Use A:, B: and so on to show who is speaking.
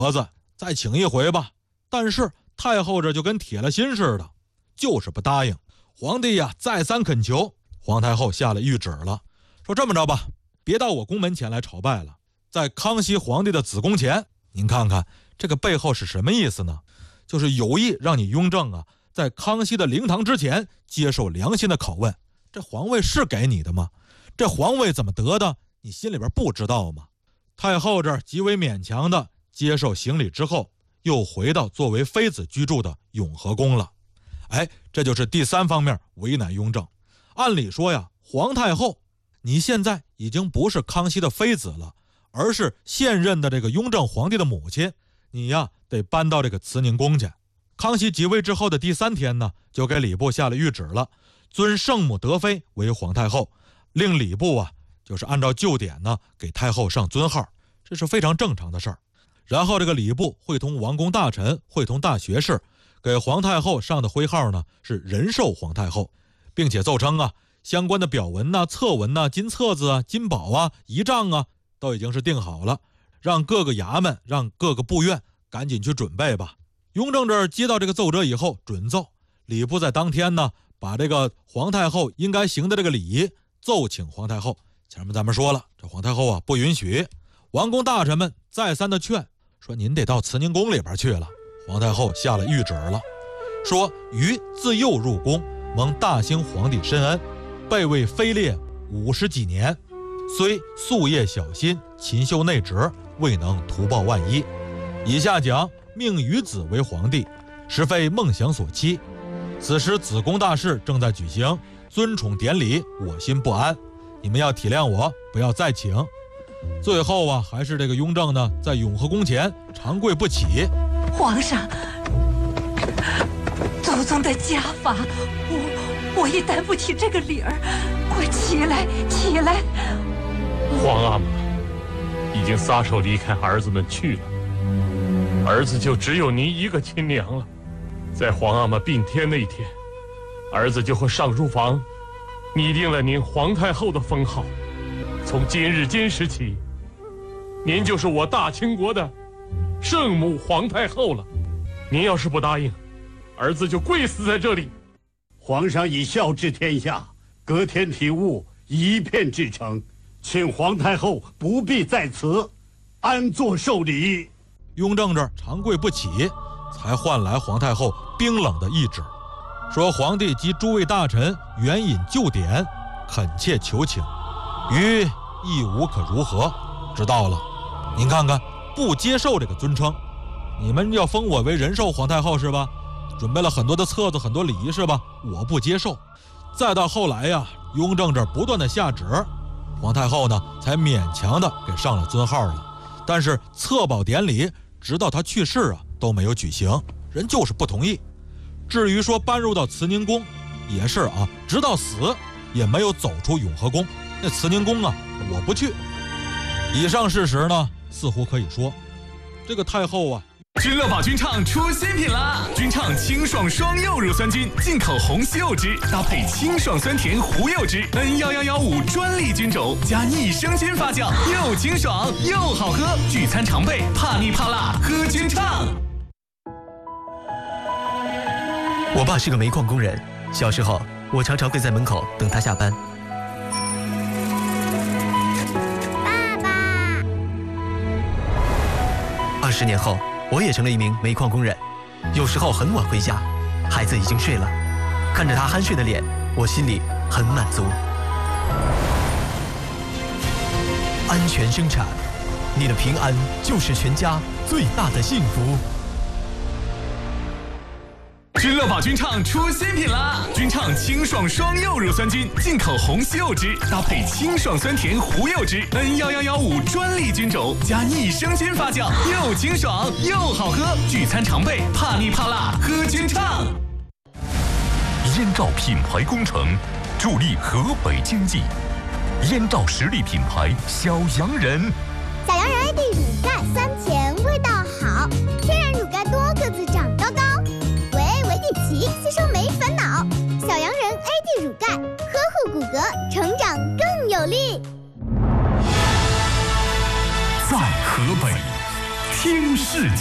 A: 儿子，再请一回吧。但是太后这就跟铁了心似的，就是不答应。皇帝呀，再三恳求，皇太后下了谕旨了，说这么着吧，别到我宫门前来朝拜了，在康熙皇帝的子宫前。您看看这个背后是什么意思呢？就是有意让你雍正啊，在康熙的灵堂之前接受良心的拷问。这皇位是给你的吗？这皇位怎么得的？你心里边不知道吗？太后这儿极为勉强的接受行礼之后，又回到作为妃子居住的永和宫了。这就是第三方面为难雍正。按理说呀，皇太后你现在已经不是康熙的妃子了，而是现任的这个雍正皇帝的母亲，你呀得搬到这个慈宁宫去。康熙即位之后的第3天呢，就给礼部下了谕旨了，尊圣母德妃为皇太后，令礼部啊就是按照旧典呢给太后上尊号，这是非常正常的事儿。然后这个礼部会同王公大臣，会同大学士，给皇太后上的徽号呢是仁寿皇太后，并且奏称啊，相关的表文呐、册文呐、金册子啊、金宝啊、仪仗啊，都已经是定好了，让各个衙门、让各个部院赶紧去准备吧。雍正这儿接到这个奏折以后准奏，礼部在当天呢，把这个皇太后应该行的这个礼仪奏请皇太后。前面咱们说了，这皇太后啊不允许，王公大臣们再三的劝，说您得到慈宁宫里边去了。皇太后下了谕旨了，说于自幼入宫，蒙大兴皇帝深恩，备位妃列50几年，虽夙夜小心，勤修内职，未能图报万一。以下讲命于子为皇帝，实非梦想所期。此时子宫大事正在举行，尊宠典礼，我心不安，你们要体谅我，不要再请。最后啊，还是这个雍正呢，在永和宫前长跪不起。
B: 皇上，祖宗的家法，我也担不起这个理儿。快起来，起来！
C: 皇阿玛已经撒手离开儿子们去了，儿子就只有您一个亲娘了。在皇阿玛病天那天，儿子就会上书房拟定了您皇太后的封号。从今日今时起，您就是我大清国的圣母皇太后了。您要是不答应，儿子就跪死在这里。
D: 皇上以孝治天下，隔天体悟，一片至诚，请皇太后不必在此，安坐受礼。
A: 雍正这儿长跪不起，才换来皇太后冰冷的懿旨，说皇帝及诸位大臣援引旧典，恳切求请，于亦无可如何。知道了。您看看，不接受这个尊称，你们要封我为仁寿皇太后是吧？准备了很多的册子，很多礼仪是吧？我不接受。再到后来呀，雍正这不断的下旨，皇太后呢才勉强的给上了尊号了。但是册宝典礼直到他去世啊都没有举行，人就是不同意。至于说搬入到慈宁宫，也是啊，直到死也没有走出永和宫。那慈宁宫啊，我不去。以上事实呢，似乎可以说，这个太后啊，
E: 君乐宝君畅出新品啦！君畅清爽双柚乳酸菌，进口红西柚汁，搭配清爽酸甜胡柚汁，N11115专利菌种，加益生菌发酵，又清爽又好喝，聚餐常备，怕腻怕辣，喝君畅。
F: 我爸是个煤矿工人，小时候我常常跪在门口等他下班。20年后，我也成了一名煤矿工人，有时候很晚回家，孩子已经睡了，看着他酣睡的脸，我心里很满足。安全生产，你的平安就是全家最大的幸福。
E: 君乐宝君畅出新品啦！君畅清爽双柚乳酸菌，进口红西柚汁，搭配清爽酸甜胡柚汁，N11115专利菌种，加益生菌发酵，又清爽又好喝，聚餐常备，怕腻怕辣，喝君畅。
G: 燕赵品牌工程，助力河北经济。燕赵实力品牌，小洋人